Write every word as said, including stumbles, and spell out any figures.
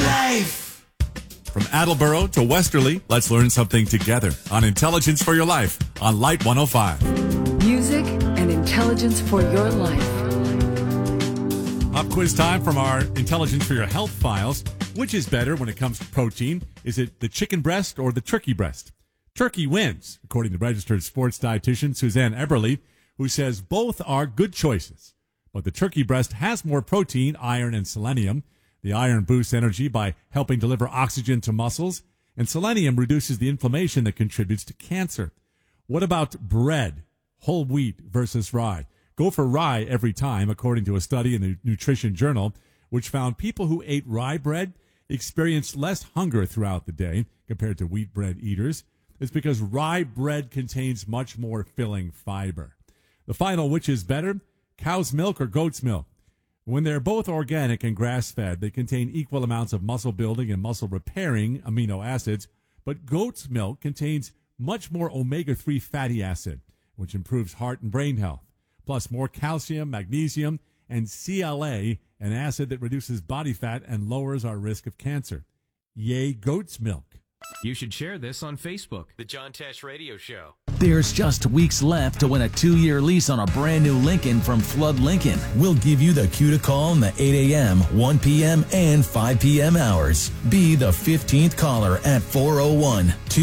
life. From Attleboro to Westerly, let's learn something together on Intelligence for Your Life on Light one oh five. Music and intelligence for your life. Up quiz time from our Intelligence for Your Health files. Which is better when it comes to protein? Is it the chicken breast or the turkey breast? Turkey wins, according to registered sports dietitian Suzanne Eberle, who says both are good choices. But the turkey breast has more protein, iron, and selenium. The iron boosts energy by helping deliver oxygen to muscles, and selenium reduces the inflammation that contributes to cancer. What about bread, whole wheat versus rye? Go for rye every time, according to a study in the Nutrition Journal, which found people who ate rye bread experienced less hunger throughout the day compared to wheat bread eaters. It's because rye bread contains much more filling fiber. The final, which is better, cow's milk or goat's milk? When they're both organic and grass-fed, they contain equal amounts of muscle-building and muscle-repairing amino acids, but goat's milk contains much more omega three fatty acid, which improves heart and brain health, plus more calcium, magnesium, and C L A, an acid that reduces body fat and lowers our risk of cancer. Yay, goat's milk. You should share this on Facebook. The John Tesh Radio Show. There's just weeks left to win a two-year lease on a brand new Lincoln from Flood Lincoln. We'll give you the cue to call in the eight a.m., one p.m., and five p.m. hours. Be the fifteenth caller at four oh one, two